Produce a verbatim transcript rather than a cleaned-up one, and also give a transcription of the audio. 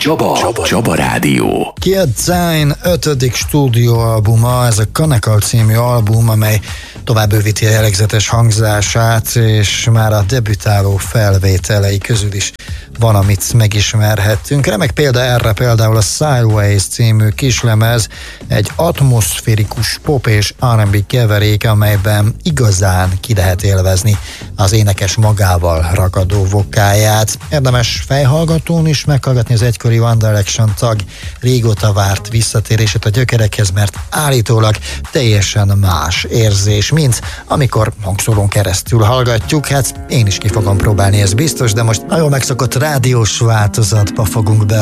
Csaba, Csaba, Csaba Rádió. Kid Zayn ötödik stúdióalbuma, ez a Kanekal című album, amely tovább bővíti a jellegzetes hangzását, és már a debütáló felvételei közül is van, amit megismerhettünk. Remek példa erre például a Sideways című kislemez, egy atmoszférikus pop és er and bé keverék, amelyben igazán ki lehet élvezni az énekes magával ragadó vokáját. Érdemes fejhallgatón is meghallgatni az egykori One Direction tag régóta várt visszatérését a gyökerekhez, mert állítólag teljesen más érzés, mint amikor hangszórón keresztül hallgatjuk. Hát én is ki fogom próbálni, ez biztos, de most nagyon megszokott rádiós változatba fogunk be